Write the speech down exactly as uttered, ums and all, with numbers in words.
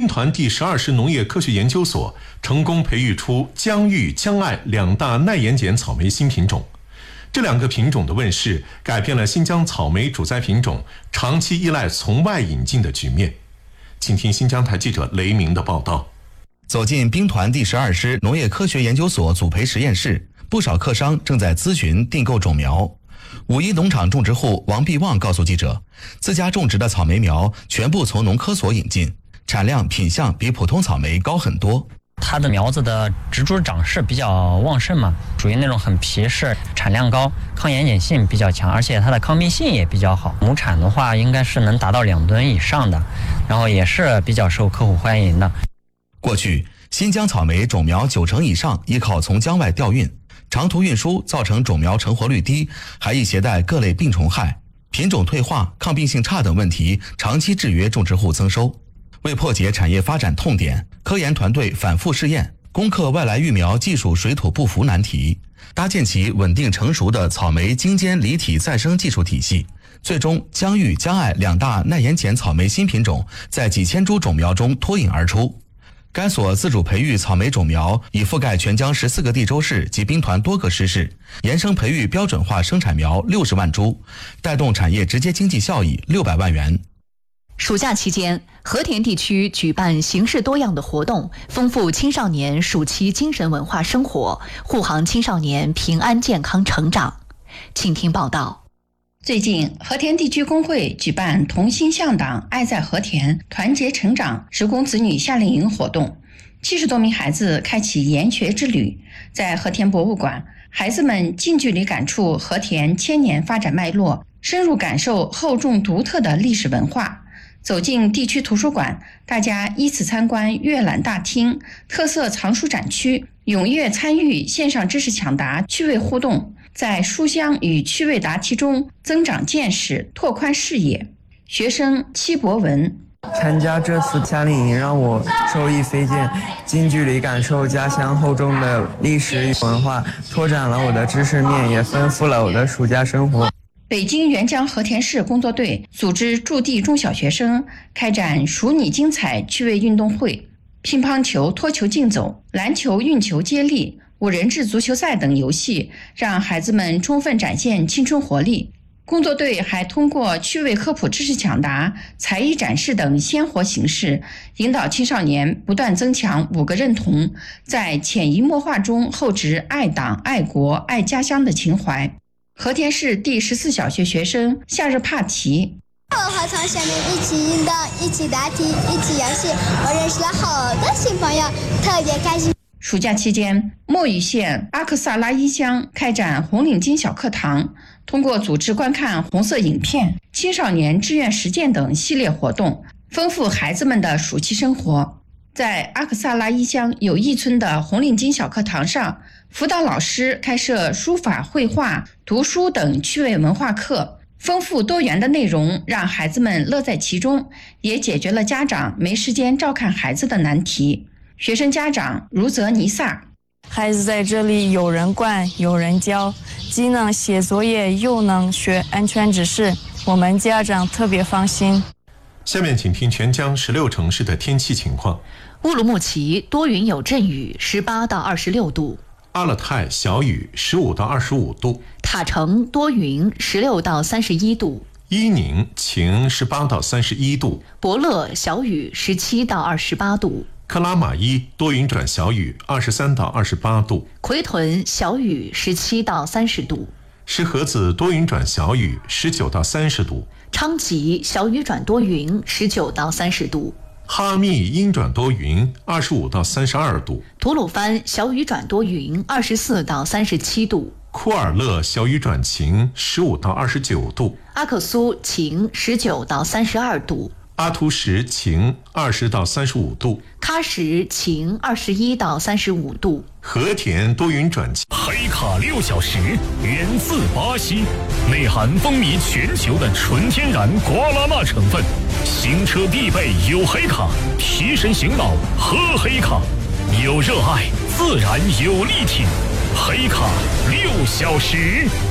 团第十二师农业科学研究所成功培育出江豫、江爱两大耐盐碱草莓新品种。这两个品种的问世，改变了新疆草莓主栽品种长期依赖从外引进的局面。请听新疆台记者雷鸣的报道。 走进兵团第十二师农业科学研究所组培实验室，不少客商正在咨询订购种苗。五一农场种植户王必旺告诉记者，自家种植的草莓苗全部从农科所引进，产量品相比普通草莓高很多。 它的苗子的植株长势比较旺盛嘛，属于那种很皮实，产量高，抗盐碱性比较强，而且它的抗病性也比较好。亩产的话应该是能达到两吨以上的，然后也是比较受客户欢迎的。 过去新疆草莓种苗九成以上依靠从疆外调运，长途运输造成种苗成活率低，还易携带各类病虫害、品种退化、抗病性差等问题，长期制约种植户增收。为破解产业发展痛点，科研团队反复试验，攻克外来育苗技术水土不服难题，搭建起稳定成熟的草莓精尖离体再生技术体系。最终，江豫、江爱两大耐盐碱草莓新品种在几千株种苗中脱颖而出。该所自主培育草莓种苗，已覆盖全疆十四个地州市及兵团多个师事，延伸培育标准化生产苗六十万株，带动产业直接经济效益六百万元。 暑假期间，和田地区举办形式多样的活动，丰富青少年暑期精神文化生活，护航青少年平安健康成长。请听报道。 最近，和田地区工会举办同心向党、爱在和田、团结成长职工子女夏令营活动，七十多名孩子开启研学之旅。在和田博物馆，孩子们近距离感触和田千年发展脉络，深入感受厚重独特的历史文化。走进地区图书馆，大家依次参观阅览大厅、特色藏书展区，踊跃参与线上知识抢答、趣味互动，在书香与趣味答题中增长见识、拓宽视野。学生戚博文： 参加这次夏令营让我受益匪浅，近距离感受家乡厚重的历史与文化，拓展了我的知识面，也丰富了我的暑假生活。 北京沅江和田市工作队组织驻地中小学生开展数你精彩趣味运动会，乒乓球、脱球竞走、篮球、运球接力、五人制足球赛等游戏，让孩子们充分展现青春活力。工作队还通过趣味科普知识抢答、才艺展示等鲜活形式，引导青少年不断增强五个认同，在潜移默化中厚植爱党、爱国、爱家乡的情怀。和田市第十四小学学生夏日帕提： 我和同学们一起运动，一起答题，一起游戏，我认识了好多新朋友，特别开心。 暑假期间，墨鱼县阿克萨拉伊乡开展红领巾小课堂，通过组织观看红色影片、青少年志愿实践等系列活动，丰富孩子们的暑期生活。在阿克萨拉伊乡友谊村的红领巾小课堂上，辅导老师开设书法、绘画、读书等趣味文化课，丰富多元的内容让孩子们乐在其中，也解决了家长没时间照看孩子的难题。学生家长如泽尼萨： 孩子在这里有人管，有人教，既能写作业，又能学安全知识，我们家长特别放心。 下面请听全疆十六城市的天气情况。 乌鲁木齐多云有阵雨，十八到二十六度。 阿勒泰小雨，十五到二十五度。 塔城多云，十六到三十一度。 伊宁晴，十八到三十一度。 博乐小雨，十七到二十八度。 克拉玛依多云转小雨，二十三到二十八度。 奎屯小雨，十七到三十度。 石河子多云转小雨，十九到三十度。 昌吉小雨转多云，十九到三十度。 哈密阴转多云，二十五到三十二度。 吐鲁番小雨转多云，二十四到三十七度。 库尔勒小雨转晴，十五到二十九度。 阿克苏晴，十九到三十二度。 阿图什晴，二十到三十五度。 喀什晴，二十一到三十五度。 和田多云转晴。 黑卡六小时，源自巴西，内含风靡全球的纯天然瓜拉纳成分，行车必备有黑卡，提神醒脑喝黑卡，有热爱自然有力挺，黑卡六小时。